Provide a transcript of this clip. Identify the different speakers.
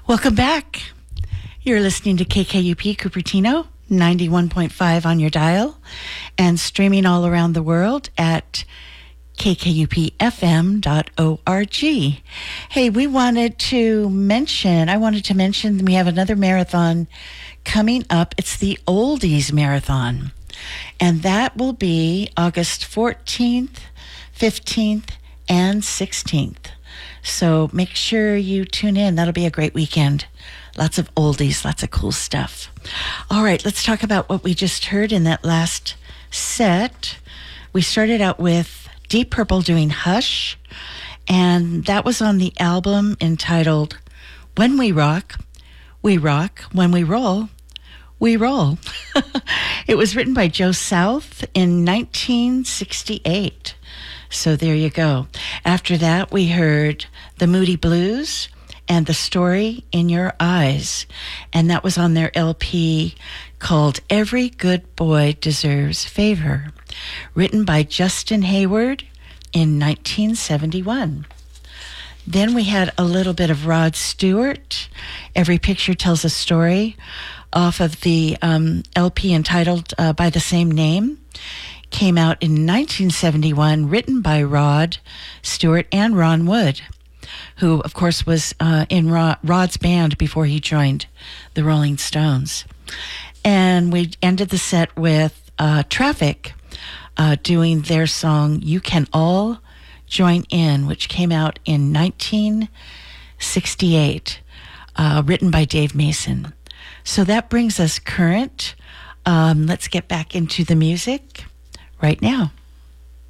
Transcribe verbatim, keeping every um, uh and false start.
Speaker 1: Welcome back. You're listening to K K U P Cupertino, ninety-one point five on your dial, and streaming all around the world at k k u p f m dot org. Hey, we wanted to mention, I wanted to mention we have another marathon coming up. It's the Oldies Marathon, and that will be August fourteenth, fifteenth, and sixteenth. So make sure you tune in. That'll be a great weekend. Lots of oldies, lots of cool stuff. All right, let's talk about what we just heard in that last set. We started out with Deep Purple doing Hush, and that was on the album entitled When We Rock, We Rock, When We Roll, We Roll. It was written by Joe South in nineteen sixty-eight. So there you go. After that, we heard The Moody Blues and The Story in Your Eyes. And that was on their L P called Every Good Boy Deserves Favor, written by Justin Hayward in nineteen seventy-one. Then we had a little bit of Rod Stewart, Every Picture Tells a Story, off of the um, L P entitled uh, by the same name. Came out in nineteen seventy-one, written by Rod Stewart and Ron Wood, who, of course, was uh, in Rod, Rod's band before he joined the Rolling Stones. And we ended the set with uh, Traffic uh, doing their song, You Can All Join In, which came out in nineteen sixty-eight, uh, written by Dave Mason. So that brings us current. Um, let's get back into the music right now.